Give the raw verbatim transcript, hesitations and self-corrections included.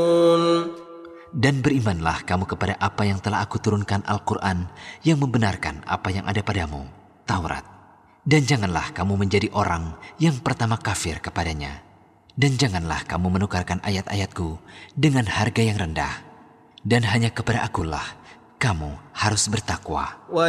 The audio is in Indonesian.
Dan berimanlah kamu kepada apa yang telah aku turunkan Al-Quran yang membenarkan apa yang ada padamu, Taurat. Dan janganlah kamu menjadi orang yang pertama kafir kepadanya. Dan janganlah kamu menukarkan ayat-ayatku dengan harga yang rendah. Dan hanya kepada akulah kamu harus bertakwa.